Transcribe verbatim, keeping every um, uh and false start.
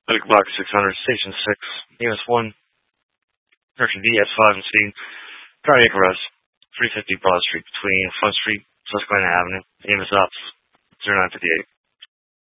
Medical Box six hundred, Station six, E M S one, Direction D S five and C, cardiac arrest, three fifty Broad Street between Front Street, Susquehanna Avenue, E M S Ops, zero nine fifty-eight.